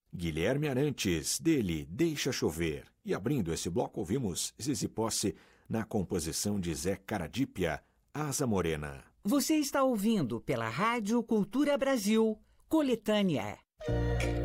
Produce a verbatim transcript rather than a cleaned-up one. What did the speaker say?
Guilherme Arantes, dele Deixa Chover. E abrindo esse bloco ouvimos Zizi Posse na composição de Zé Caradípia, Asa Morena. Você está ouvindo pela Rádio Cultura Brasil, Coletânea.